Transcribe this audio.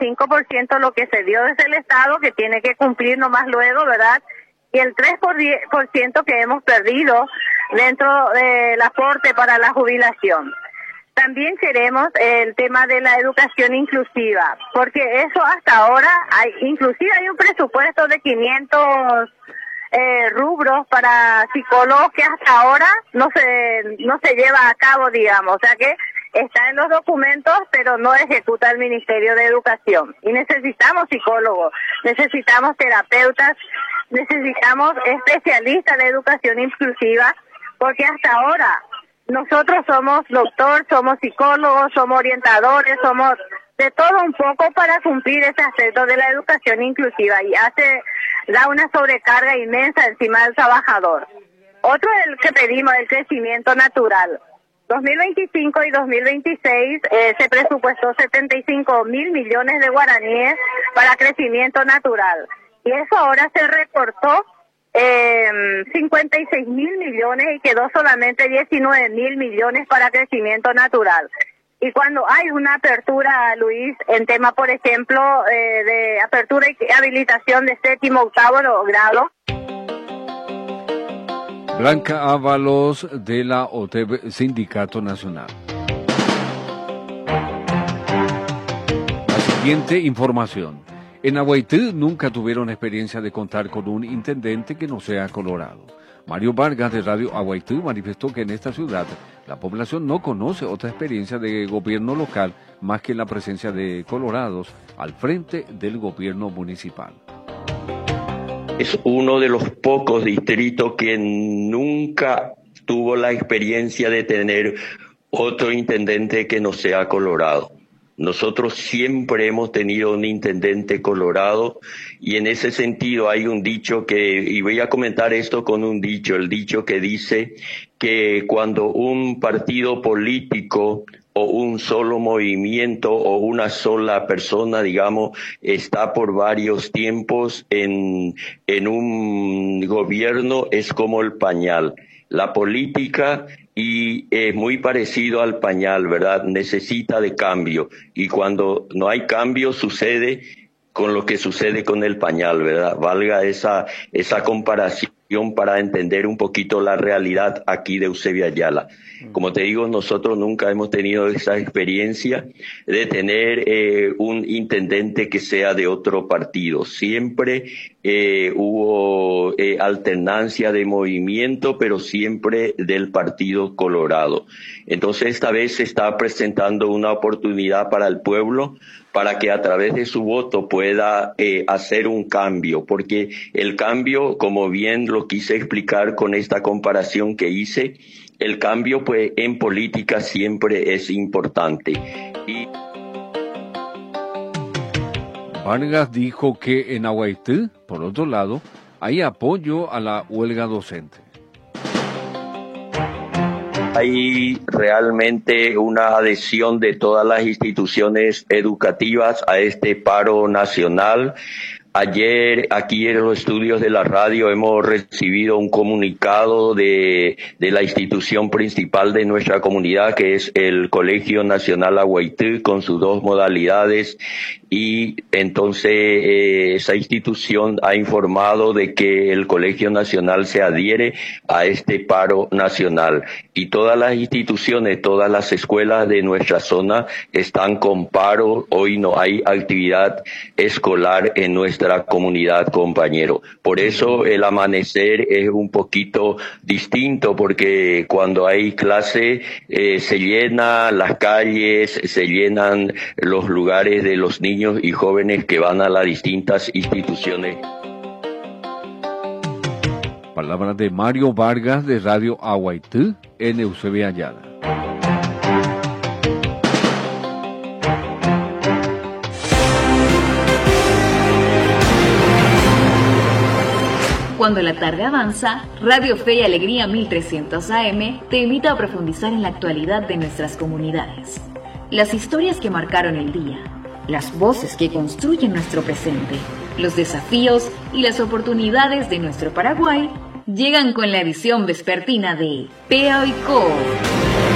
5% lo que se dio desde el Estado, que tiene que cumplir nomás luego, ¿verdad? Y el 3% que hemos perdido dentro del aporte para la jubilación. También queremos el tema de la educación inclusiva, porque eso hasta ahora, inclusive hay un presupuesto de 500 rubros para psicólogos que hasta ahora no se lleva a cabo, digamos, o sea que está en los documentos, pero no ejecuta el Ministerio de Educación. Y necesitamos psicólogos, necesitamos terapeutas, necesitamos especialistas de educación inclusiva, porque hasta ahora nosotros somos doctor, somos psicólogos, somos orientadores, somos de todo un poco para cumplir ese aspecto de la educación inclusiva y da una sobrecarga inmensa encima del trabajador. Otro es el que pedimos, el crecimiento natural. 2025 y 2026 se presupuestó 75.000 millones de guaraníes para crecimiento natural. Y eso ahora se recortó 56.000 millones y quedó solamente 19.000 millones para crecimiento natural. Y cuando hay una apertura, Luis, en tema, por ejemplo, de apertura y habilitación de 7º, 8º grado. Blanca Ábalos de la OTEB, Sindicato Nacional. La siguiente información. En Aguaití nunca tuvieron experiencia de contar con un intendente que no sea colorado. Mario Vargas de Radio Aguaití manifestó que en esta ciudad la población no conoce otra experiencia de gobierno local más que la presencia de colorados al frente del gobierno municipal. Es uno de los pocos distritos que nunca tuvo la experiencia de tener otro intendente que no sea colorado. Nosotros siempre hemos tenido un intendente colorado y en ese sentido hay un dicho y voy a comentar esto con un dicho, el dicho que dice que cuando un partido político o un solo movimiento o una sola persona, digamos, está por varios tiempos en un gobierno, es como el pañal. La política y es muy parecido al pañal, ¿verdad? Necesita de cambio y cuando no hay cambio sucede con lo que sucede con el pañal, ¿verdad? Valga esa comparación para entender un poquito la realidad aquí de Eusebio Ayala. Como te digo, nosotros nunca hemos tenido esa experiencia de tener un intendente que sea de otro partido. Siempre hubo alternancia de movimiento, pero siempre del Partido Colorado. Entonces esta vez se está presentando una oportunidad para el pueblo para que a través de su voto pueda hacer un cambio, porque el cambio, como bien lo quise explicar con esta comparación que hice, el cambio pues en política siempre es importante. Vargas dijo que en Aguaití, por otro lado, hay apoyo a la huelga docente. Hay realmente una adhesión de todas las instituciones educativas a este paro nacional. Ayer, aquí en los estudios de la radio, hemos recibido un comunicado de la institución principal de nuestra comunidad, que es el Colegio Nacional Aguaití, con sus dos modalidades. Y entonces esa institución ha informado de que el Colegio Nacional se adhiere a este paro nacional. Y todas las instituciones, todas las escuelas de nuestra zona están con paro. Hoy no hay actividad escolar en nuestra comunidad, compañero. Por eso el amanecer es un poquito distinto, porque cuando hay clase se llenan las calles, se llenan los lugares de los niños y jóvenes que van a las distintas instituciones. Palabras de Mario Vargas de Radio Aguaití en Eusebio Ayala. Cuando la tarde avanza, Radio Fe y Alegría 1300 AM te invita a profundizar en la actualidad de nuestras comunidades. Las historias que marcaron el día, las voces que construyen nuestro presente, los desafíos y las oportunidades de nuestro Paraguay llegan con la edición vespertina de Pea y Co.